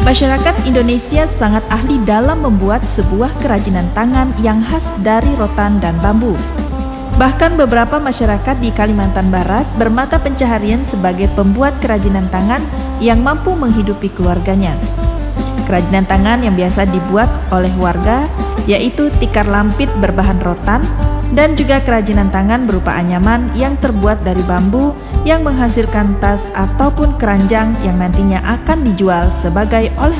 Masyarakat Indonesia sangat ahli dalam membuat sebuah kerajinan tangan yang khas dari rotan dan bambu. Bahkan beberapa masyarakat di Kalimantan Barat bermata pencaharian sebagai pembuat kerajinan tangan yang mampu menghidupi keluarganya. Kerajinan tangan yang biasa dibuat oleh warga yaitu tikar lampit berbahan rotan dan juga kerajinan tangan berupa anyaman yang terbuat dari bambu yang menghasilkan tas ataupun keranjang yang nantinya akan dijual sebagai oleh